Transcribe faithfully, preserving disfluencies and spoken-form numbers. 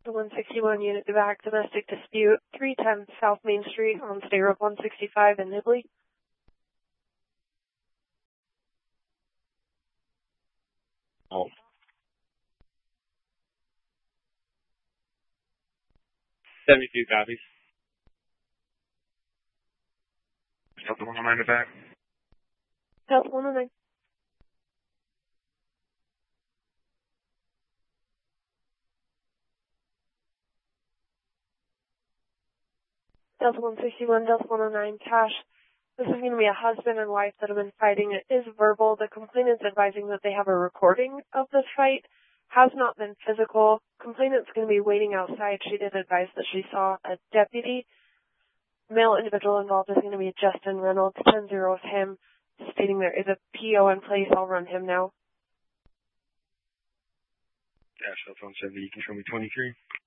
The one sixty-one unit to back, domestic dispute, three ten South Main Street on State Road one sixty-five in Nibley. Oh. seventy-two copies. Delta one oh nine to back. Delta one oh nine. Delta one sixty-one, Delta one oh nine, cash. This is going to be a husband and wife that have been fighting. It is verbal. The complainant's advising that they have a recording of this fight. Has not been physical. Complainant's going to be waiting outside. She did advise that she saw a deputy. Male individual involved is going to be Justin Reynolds, ten zero with him, stating there is a P O in place. I'll run him now. Dash cell phone seventy, you can show me twenty-three.